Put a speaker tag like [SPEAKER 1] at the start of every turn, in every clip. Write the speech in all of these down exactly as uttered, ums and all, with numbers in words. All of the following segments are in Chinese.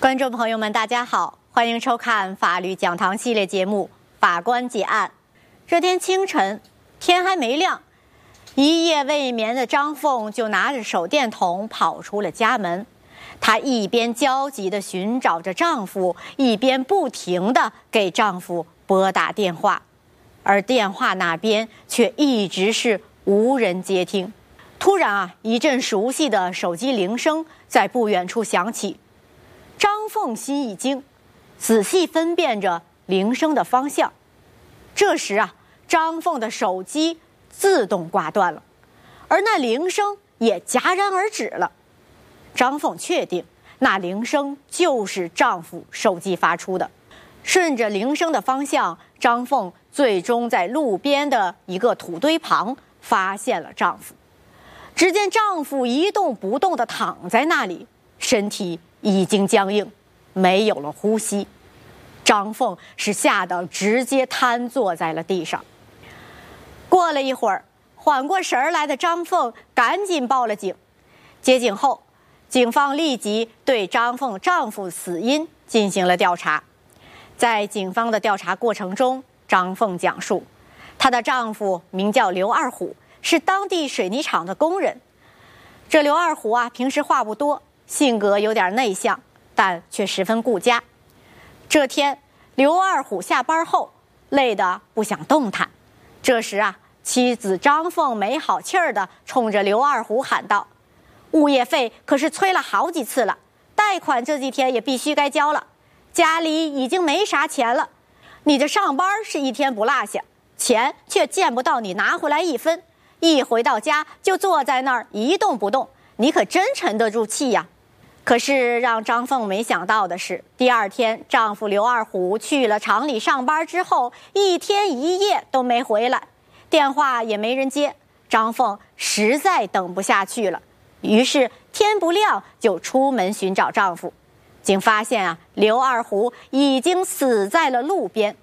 [SPEAKER 1] 观众朋友们，大家好，欢迎收看法律讲堂系列节目《法官解案》。这天清晨，天还没亮，一夜未眠的张凤就拿着手电筒跑出了家门。她一边焦急地寻找着丈夫，一边不停地给丈夫拨打电话，而电话那边却一直是无人接听。突然啊，一阵熟悉的手机铃声在不远处响起。张凤心一惊，仔细分辨着铃声的方向。这时啊，张凤的手机自动挂断了，而那铃声也戛然而止了。张凤确定那铃声就是丈夫手机发出的。顺着铃声的方向，张凤最终在路边的一个土堆旁发现了丈夫。只见丈夫一动不动地躺在那里，身体已经僵硬，没有了呼吸。张凤是吓得直接瘫坐在了地上。过了一会儿，缓过神来的张凤赶紧报了警。接警后，警方立即对张凤丈夫死因进行了调查。在警方的调查过程中，张凤讲述，她的丈夫名叫刘二虎，是当地水泥厂的工人。这刘二虎啊，平时话不多，性格有点内向，但却十分顾家。这天，刘二虎下班后累得不想动弹。这时啊，妻子张凤没好气儿地冲着刘二虎喊道：“物业费可是催了好几次了，贷款这几天也必须该交了，家里已经没啥钱了。你这上班是一天不落下，钱却见不到你拿回来一分，一回到家就坐在那儿一动不动，你可真沉得住气呀！”可是让张凤没想到的是，第二天丈夫刘二虎去了厂里上班之后，一天一夜都没回来，电话也没人接。张凤实在等不下去了，于是天不亮就出门寻找丈夫，竟发现啊，刘二虎已经死在了路边。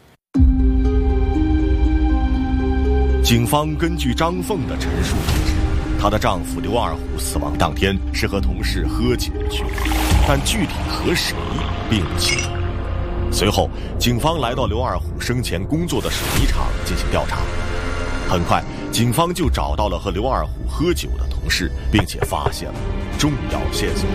[SPEAKER 2] 警方根据张凤的陈述得知，她的丈夫刘二虎死亡当天是和同事喝酒去的，但具体和谁并不清楚。随后，警方来到刘二虎生前工作的水泥厂进行调查。很快，警方就找到了和刘二虎喝酒的同事，并且发现了重要线索。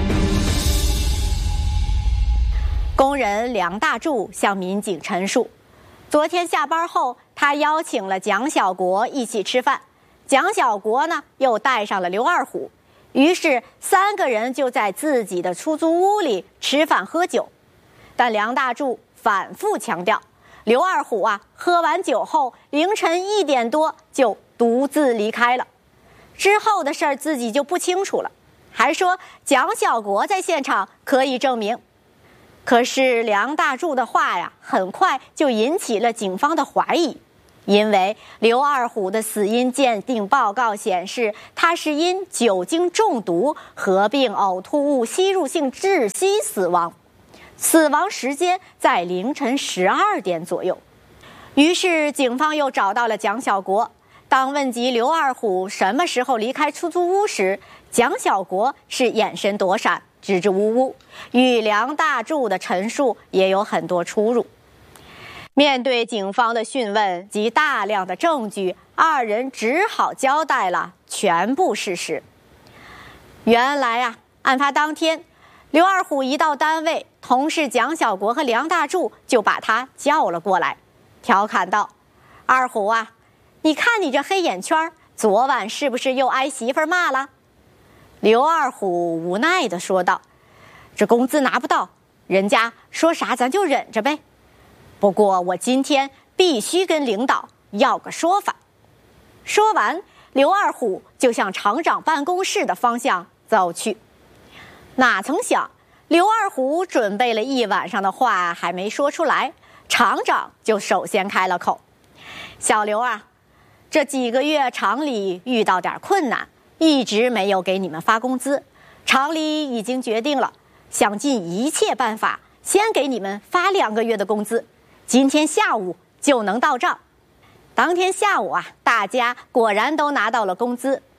[SPEAKER 1] 工人梁大柱向民警陈述，昨天下班后，他邀请了蒋小国一起吃饭。蒋小国呢，又带上了刘二虎，于是三个人就在自己的出租屋里吃饭喝酒。但梁大柱反复强调，刘二虎啊，喝完酒后凌晨一点多就独自离开了，之后的事儿自己就不清楚了，还说蒋小国在现场可以证明。可是梁大柱的话呀，很快就引起了警方的怀疑。因为刘二虎的死因鉴定报告显示，他是因酒精中毒合并呕吐物吸入性窒息死亡，死亡时间在凌晨十二点左右。于是警方又找到了蒋小国，当问及刘二虎什么时候离开出租屋时，蒋小国是眼神躲闪，支支吾吾，与梁大柱的陈述也有很多出入。面对警方的讯问及大量的证据，二人只好交代了全部事实。原来啊，案发当天，刘二虎一到单位，同事蒋小国和梁大柱就把他叫了过来，调侃道：“二虎啊，你看你这黑眼圈，昨晚是不是又挨媳妇骂了？”刘二虎无奈地说道：“这工资拿不到，人家说啥咱就忍着呗。不过我今天必须跟领导要个说法。”说完，刘二虎就向厂长办公室的方向走去。哪曾想，刘二虎准备了一晚上的话还没说出来，厂长就首先开了口：“小刘啊，这几个月厂里遇到点困难，一直没有给你们发工资，厂里已经决定了，想尽一切办法先给你们发两个月的工资，今天下午就能到账。”当天下午啊，大家果然都拿到了工资。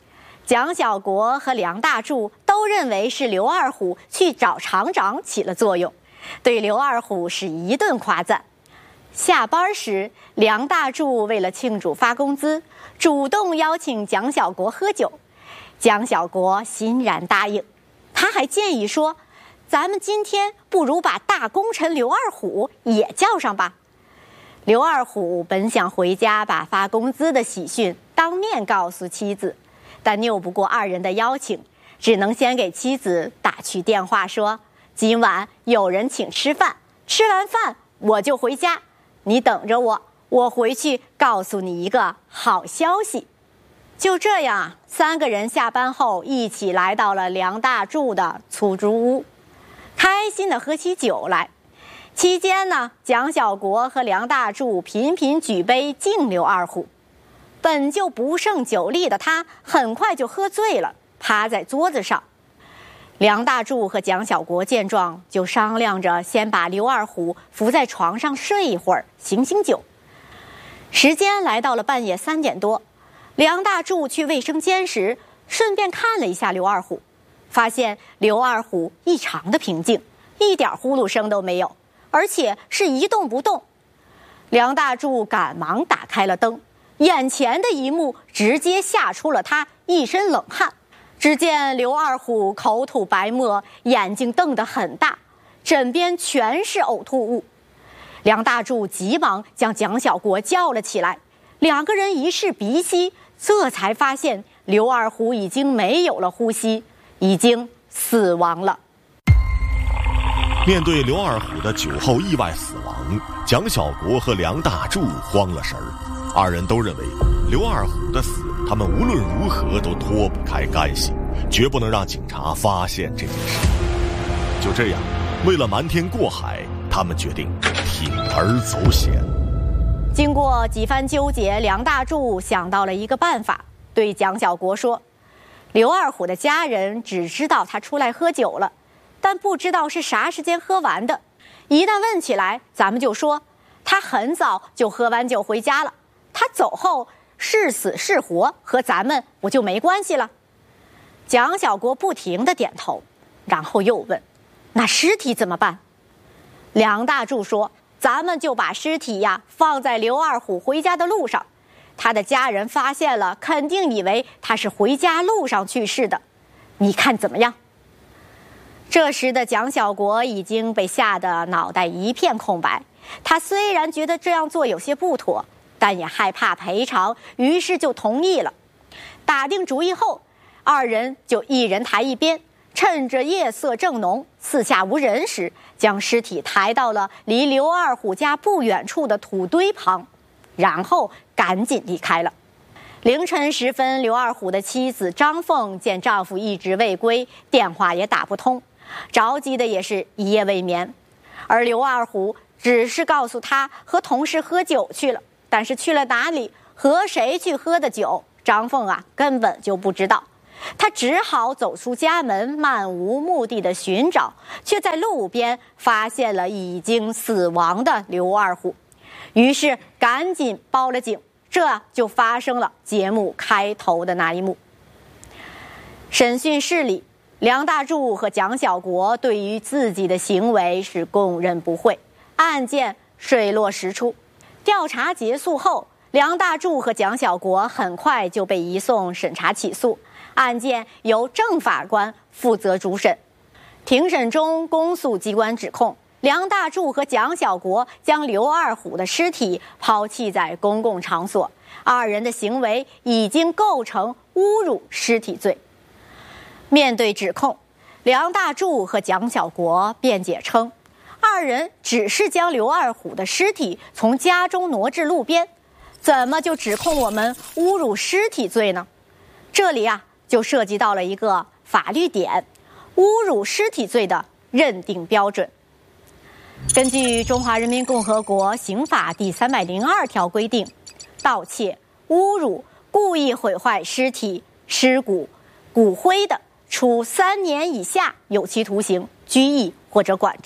[SPEAKER 1] 蒋小国和梁大柱都认为是刘二虎去找厂长起了作用，对刘二虎是一顿夸赞。下班时，梁大柱为了庆祝发工资，主动邀请蒋小国喝酒。蒋小国欣然答应，他还建议说，咱们今天不如把大功臣刘二虎也叫上吧。刘二虎本想回家把发工资的喜讯当面告诉妻子，但拗不过二人的邀请，只能先给妻子打去电话说，今晚有人请吃饭，吃完饭我就回家，你等着我，我回去告诉你一个好消息。就这样，三个人下班后一起来到了梁大柱的出租屋，开心地喝起酒来。期间呢，蒋小国和梁大柱频频举杯敬刘二虎。本就不胜酒力的他，很快就喝醉了，趴在桌子上。梁大柱和蒋小国见状，就商量着先把刘二虎扶在床上睡一会儿，醒醒酒。时间来到了半夜三点多，梁大柱去卫生间时，顺便看了一下刘二虎，发现刘二虎异常的平静，一点呼噜声都没有，而且是一动不动。梁大柱赶忙打开了灯，眼前的一幕直接吓出了他一身冷汗。只见刘二虎口吐白沫，眼睛瞪得很大，枕边全是呕吐物。梁大柱急忙将蒋小国叫了起来，两个人一试鼻息，这才发现刘二虎已经没有了呼吸，已经死亡了。
[SPEAKER 2] 面对刘二虎的酒后意外死亡，蒋小国和梁大柱慌了神儿。二人都认为刘二虎的死，他们无论如何都脱不开干系，绝不能让警察发现这件事。就这样，为了瞒天过海，他们决定铤而走险。
[SPEAKER 1] 经过几番纠结，梁大柱想到了一个办法，对蒋小国说，刘二虎的家人只知道他出来喝酒了，但不知道是啥时间喝完的。一旦问起来，咱们就说他很早就喝完酒回家了，他走后是死是活和咱们不就没关系了？蒋小国不停地点头，然后又问，那尸体怎么办？梁大柱说，咱们就把尸体呀放在刘二虎回家的路上，他的家人发现了肯定以为他是回家路上去世的，你看怎么样？这时的蒋小国已经被吓得脑袋一片空白，他虽然觉得这样做有些不妥，但也害怕赔偿，于是就同意了。打定主意后，二人就一人抬一边，趁着夜色正浓，四下无人时，将尸体抬到了离刘二虎家不远处的土堆旁，然后赶紧离开了。凌晨时分，刘二虎的妻子张凤见丈夫一直未归，电话也打不通，着急的也是一夜未眠。而刘二虎只是告诉他和同事喝酒去了，但是去了哪里，和谁去喝的酒，张凤啊根本就不知道。他只好走出家门，漫无目的的寻找，却在路边发现了已经死亡的刘二虎，于是赶紧报了警。这就发生了节目开头的那一幕。审讯室里，梁大柱和蒋小国对于自己的行为是供认不讳，案件水落石出。调查结束后，梁大柱和蒋小国很快就被移送审查起诉，案件由正法官负责主审。庭审中，公诉机关指控梁大柱和蒋小国将刘二虎的尸体抛弃在公共场所，二人的行为已经构成侮辱尸体罪。面对指控，梁大柱和蒋小国辩解称，二人只是将刘二虎的尸体从家中挪至路边，怎么就指控我们侮辱尸体罪呢？这里啊，就涉及到了一个法律点，侮辱尸体罪的认定标准。根据《中华人民共和国刑法》第三百零二条规定，盗窃、侮辱、故意毁坏尸体、尸骨、骨灰的，处三年以下有期徒刑、拘役或者管制；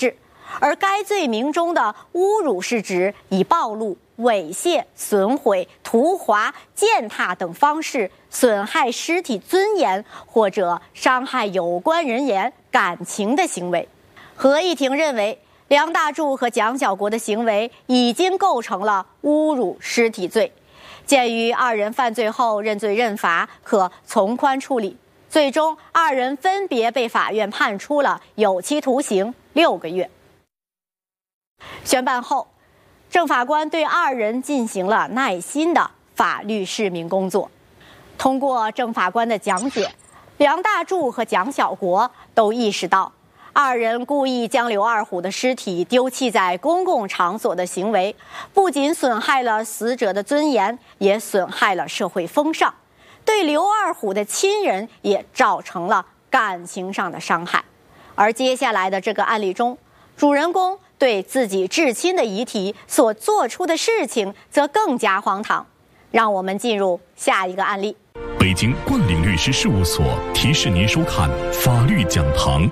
[SPEAKER 1] 而该罪名中的侮辱是指以暴露、猥亵、损毁、图华、践踏等方式损害尸体尊严或者伤害有关人员感情的行为。合议庭认为，梁大柱和蒋小国的行为已经构成了侮辱尸体罪。鉴于二人犯罪后认罪认罚，可从宽处理，最终二人分别被法院判处了有期徒刑六个月。宣判后，郑法官对二人进行了耐心的法律释明工作。通过郑法官的讲解，梁大柱和蒋小国都意识到，二人故意将刘二虎的尸体丢弃在公共场所的行为，不仅损害了死者的尊严，也损害了社会风尚，对刘二虎的亲人也造成了感情上的伤害。而接下来的这个案例中，主人公对自己至亲的遗体所做出的事情则更加荒唐。让我们进入下一个案例。
[SPEAKER 3] 北京冠岭律师事务所提示您收看法律讲堂。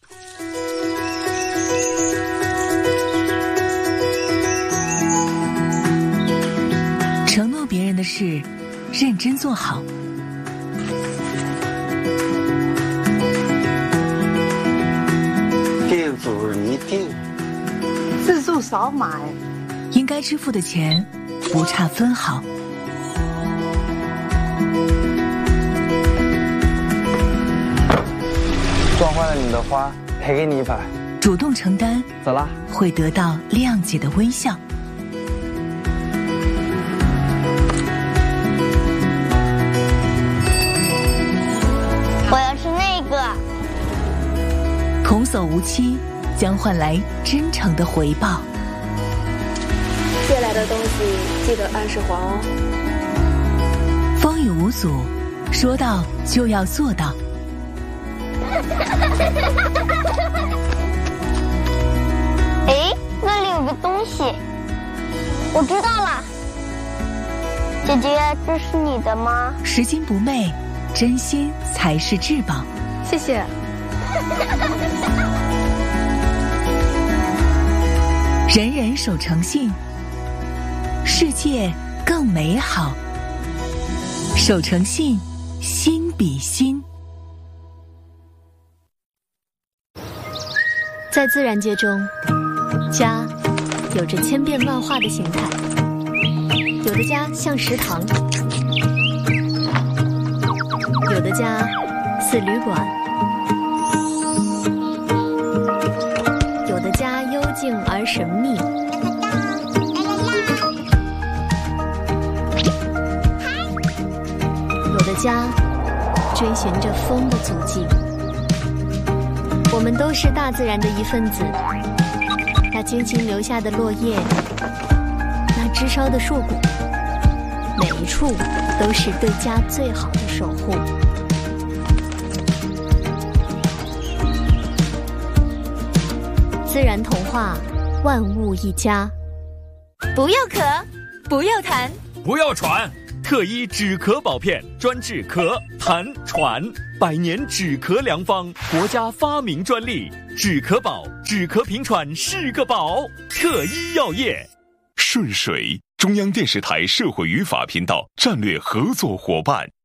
[SPEAKER 4] 承诺别人的事，认真做好。
[SPEAKER 5] 店主一定
[SPEAKER 6] 次数少买，
[SPEAKER 4] 应该支付的钱不差分毫。
[SPEAKER 5] 撞坏了你的花，赔给你一把。
[SPEAKER 4] 主动承担，
[SPEAKER 5] 走啦，
[SPEAKER 4] 会得到谅解的微笑。
[SPEAKER 7] 我要吃那个。
[SPEAKER 4] 童叟无欺，将换来真诚的回报。
[SPEAKER 8] 借来的东西记得按时还哦。
[SPEAKER 4] 风雨无阻，说到就要做到。
[SPEAKER 7] 哎，那里有个东西，我知道了。姐姐，这是你的吗？
[SPEAKER 4] 拾金不昧，真心才是至宝。
[SPEAKER 8] 谢谢。
[SPEAKER 4] 人人守诚信，世界更美好。守诚信，心比心。
[SPEAKER 9] 在自然界中，家有着千变万化的形态，有的家像食堂，有的家似旅馆，有的家幽静而神秘，有的家追寻着风的足迹。我们都是大自然的一份子，那精心留下的落叶，那枝梢的树骨，每一处都是对家最好的守护。自然童话，万物一家。
[SPEAKER 10] 不要咳，不要痰，
[SPEAKER 11] 不要喘。特医止咳宝片，专治咳、痰、喘，百年止咳良方，国家发明专利。止咳宝，止咳平喘是个宝。特医药业。
[SPEAKER 3] 顺水，中央电视台社会与法频道战略合作伙伴。